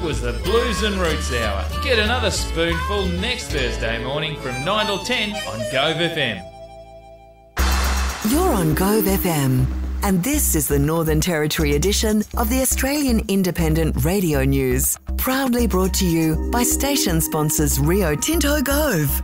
was the Blues and Roots Hour. Get another spoonful next Thursday morning from 9 till 10 on Gove FM. You're on Gove FM, and this is the Northern Territory edition of the Australian Independent Radio News. Proudly brought to you by station sponsors Rio Tinto Gove.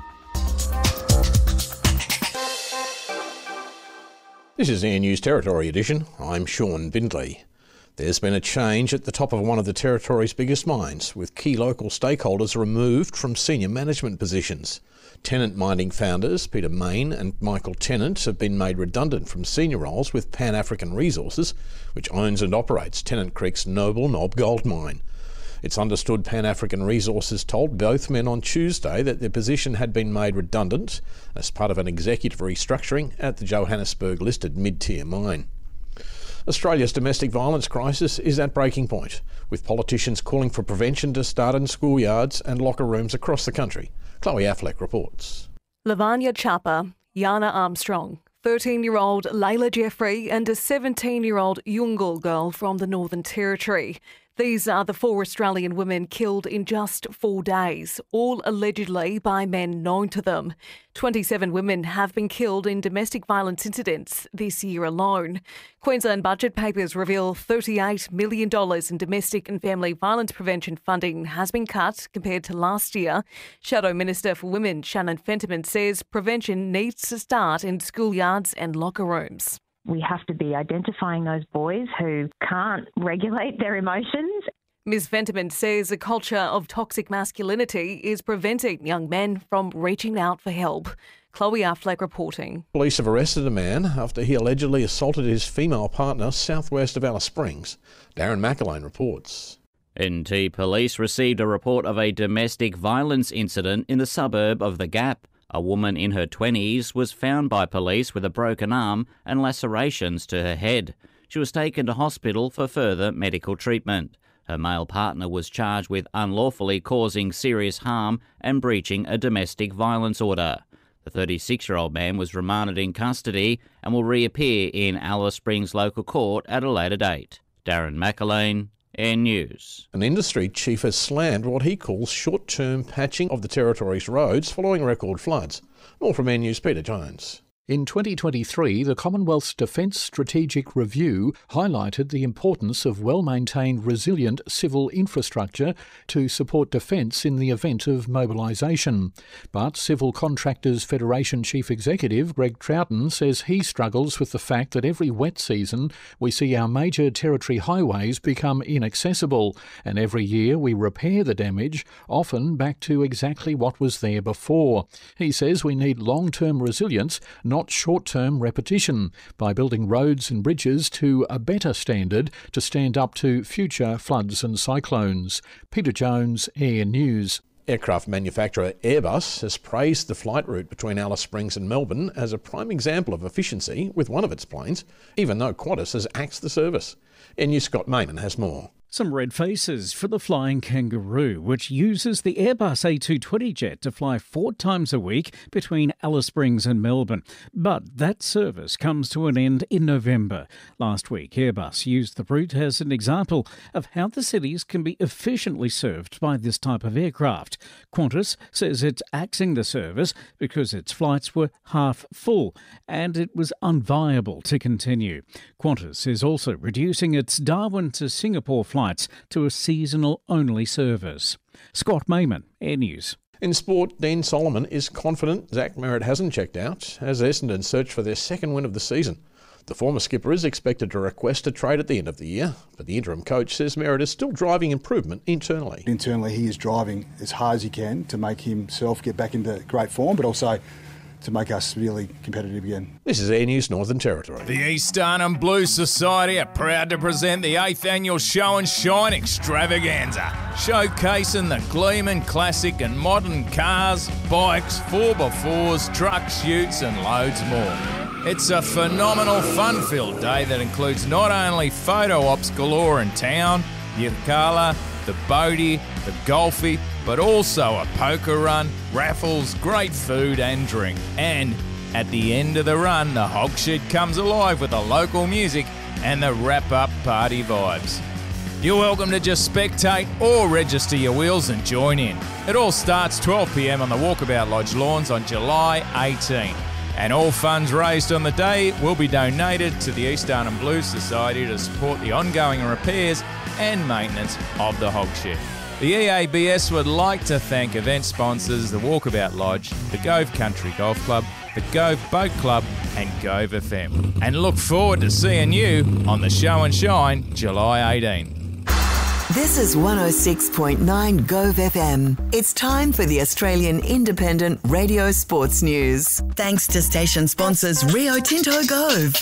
This is Air News Territory edition. I'm Sean Bindley. There's been a change at the top of one of the Territory's biggest mines, with key local stakeholders removed from senior management positions. Tennant Mining founders Peter Main and Michael Tennant have been made redundant from senior roles with Pan African Resources, which owns and operates Tennant Creek's Noble Knob gold mine. It's understood Pan African Resources told both men on Tuesday that their position had been made redundant as part of an executive restructuring at the Johannesburg-listed mid-tier mine. Australia's domestic violence crisis is at breaking point, with politicians calling for prevention to start in schoolyards and locker rooms across the country. Chloe Affleck reports. Lavanya Chapa, Yana Armstrong, 13-year-old Layla Jeffrey and a 17-year-old Yungal girl from the Northern Territory. These are the 4 Australian women killed in just 4 days, all allegedly by men known to them. 27 women have been killed in domestic violence incidents this year alone. Queensland budget papers reveal $38 million in domestic and family violence prevention funding has been cut compared to last year. Shadow Minister for Women Shannon Fentiman says prevention needs to start in schoolyards and locker rooms. We have to be identifying those boys who can't regulate their emotions. Ms Fentiman says a culture of toxic masculinity is preventing young men from reaching out for help. Chloe Affleck reporting. Police have arrested a man after he allegedly assaulted his female partner southwest of Alice Springs. Darren McAlane reports. NT Police received a report of a domestic violence incident in the suburb of The Gap. A woman in her 20s was found by police with a broken arm and lacerations to her head. She was taken to hospital for further medical treatment. Her male partner was charged with unlawfully causing serious harm and breaching a domestic violence order. The 36-year-old man was remanded in custody and will reappear in Alice Springs local court at a later date. Darren McAlane, Air News. An industry chief has slammed what he calls short-term patching of the Territory's roads following record floods. More from Air News' Peter Jones. In 2023, the Commonwealth's Defence Strategic Review highlighted the importance of well-maintained, resilient civil infrastructure to support defence in the event of mobilisation. But Civil Contractors Federation Chief Executive Greg Troughton says he struggles with the fact that every wet season we see our major Territory highways become inaccessible, and every year we repair the damage, often back to exactly what was there before. He says we need long-term resilience, not short-term repetition, by building roads and bridges to a better standard to stand up to future floods and cyclones. Peter Jones, Air News. Aircraft manufacturer Airbus has praised the flight route between Alice Springs and Melbourne as a prime example of efficiency with one of its planes, even though Qantas has axed the service. Air News' Scott Mayman has more. Some red faces for the Flying Kangaroo, which uses the Airbus A220 jet to fly 4 times a week between Alice Springs and Melbourne. But that service comes to an end in November. Last week, Airbus used the route as an example of how the cities can be efficiently served by this type of aircraft. Qantas says it's axing the service because its flights were half full and it was unviable to continue. Qantas is also reducing its Darwin to Singapore flights to a seasonal-only service. Scott Mayman, Air News. In sport, Dean Solomon is confident Zach Merritt hasn't checked out as Essendon search for their second win of the season. The former skipper is expected to request a trade at the end of the year, but the interim coach says Merritt is still driving improvement internally. Internally, he is driving as hard as he can to make himself get back into great form, but also to make us really competitive again. This is Air News Northern Territory. The East Arnhem Blues Society are proud to present the 8th Annual Show and Shine Extravaganza, showcasing the gleaming classic and modern cars, bikes, 4x4s, trucks, utes and loads more. It's a phenomenal fun-filled day that includes not only photo ops galore in town, the Yirrkala, the Bodie, the Golfie, but also a poker run, raffles, great food and drink. And at the end of the run, the Hog Shed comes alive with the local music and the wrap-up party vibes. You're welcome to just spectate or register your wheels and join in. It all starts 12 p.m. on the Walkabout Lodge lawns on July 18. And all funds raised on the day will be donated to the East Arnhem Blues Society to support the ongoing repairs and maintenance of the hog shed. The EABS would like to thank event sponsors the Walkabout Lodge, the Gove Country Golf Club, the Gove Boat Club and Gove FM. And look forward to seeing you on the Show and Shine July 18. This is 106.9 Gove FM. It's time for the Australian Independent Radio Sports News. Thanks to station sponsors Rio Tinto Gove.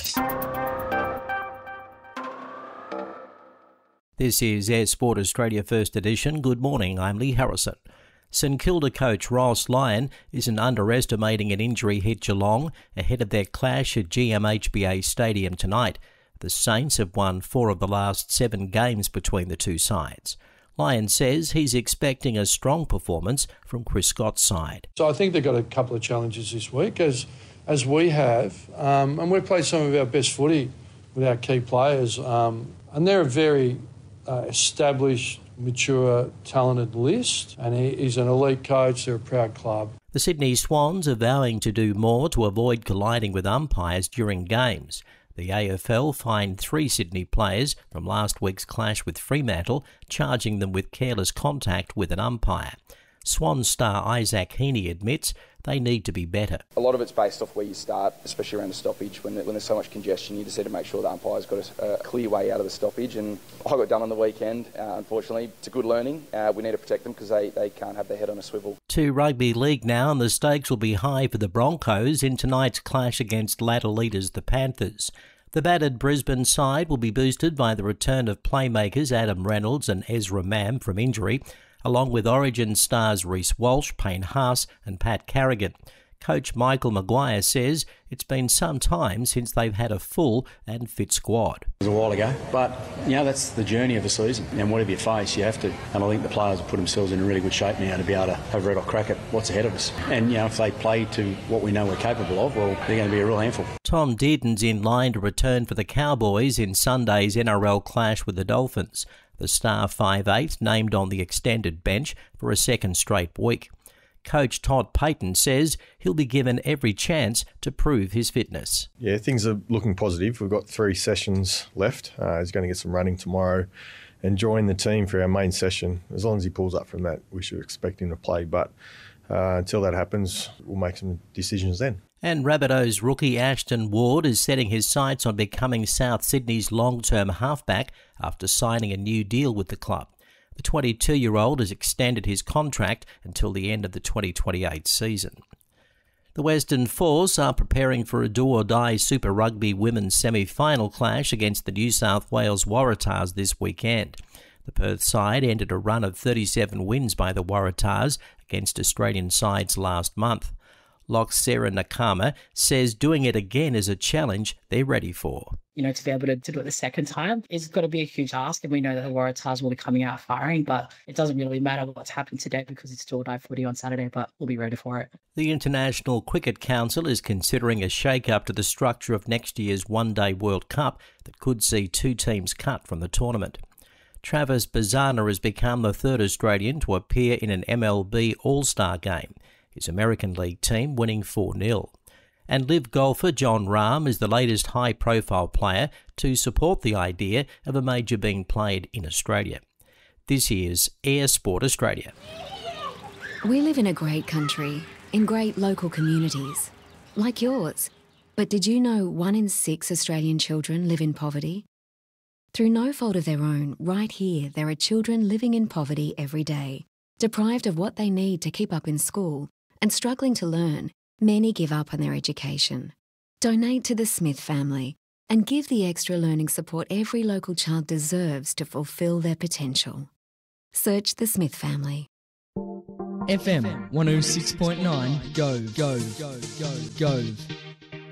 This is Air Sport Australia First Edition. Good morning, I'm Lee Harrison. St Kilda coach Ross Lyon isn't underestimating an injury hit Geelong ahead of their clash at GMHBA Stadium tonight. The Saints have won 4 of the last 7 games between the two sides. Lyon says he's expecting a strong performance from Chris Scott's side. So I think they've got a couple of challenges this week, as we have, and we've played some of our best footy with our key players, and they're a very established, mature, talented list, and he's an elite coach. They're a proud club. The Sydney Swans are vowing to do more to avoid colliding with umpires during games. The AFL fined 3 Sydney players from last week's clash with Fremantle, charging them with careless contact with an umpire. Swan star Isaac Heaney admits they need to be better. A lot of it's based off where you start, especially around the stoppage. When there's so much congestion, you just need to make sure the umpire's got a clear way out of the stoppage. And I got done on the weekend, unfortunately. It's a good learning. We need to protect them because they can't have their head on a swivel. To rugby league now, and the stakes will be high for the Broncos in tonight's clash against ladder leaders the Panthers. The battered Brisbane side will be boosted by the return of playmakers Adam Reynolds and Ezra Mam from injury, along with Origin stars Reece Walsh, Payne Haas and Pat Carrigan. Coach Michael Maguire says it's been some time since they've had a full and fit squad. It was a while ago, but that's the journey of a season, and whatever you face you have to, and I think the players have put themselves in a really good shape now to be able to have a red hot crack at what's ahead of us. And if they play to what we know we're capable of, well, they're going to be a real handful. Tom Dearden's in line to return for the Cowboys in Sunday's NRL clash with the Dolphins. The star 5'8" named on the extended bench for a second straight week. Coach Todd Payton says he'll be given every chance to prove his fitness. Yeah, things are looking positive. We've got 3 sessions left. He's going to get some running tomorrow and join the team for our main session. As long as he pulls up from that, we should expect him to play. But until that happens, we'll make some decisions then. And Rabbitohs rookie Ashton Ward is setting his sights on becoming South Sydney's long-term halfback after signing a new deal with the club. The 22-year-old has extended his contract until the end of the 2028 season. The Western Force are preparing for a do-or-die Super Rugby women's semi-final clash against the New South Wales Waratahs this weekend. The Perth side ended a run of 37 wins by the Waratahs against Australian sides last month. Lock Sarah Nakama says doing it again is a challenge they're ready for. To be able to do it the second time, it's got to be a huge ask, and we know that the Waratahs will be coming out firing, but it doesn't really matter what's happened today because it's still night footy on Saturday, but we'll be ready for it. The International Cricket Council is considering a shake-up to the structure of next year's One-Day World Cup that could see 2 teams cut from the tournament. Travis Bazana has become the 3rd Australian to appear in an MLB All-Star game, his American League team winning 4-0. And live golfer John Rahm is the latest high-profile player to support the idea of a major being played in Australia. This is Air Sport Australia. We live in a great country, in great local communities, like yours. But did you know 1 in 6 Australian children live in poverty? Through no fault of their own, right here there are children living in poverty every day, deprived of what they need to keep up in school, and struggling to learn. Many give up on their education. Donate to the Smith family and give the extra learning support every local child deserves to fulfil their potential. Search the Smith family. FM 106.9 Gove.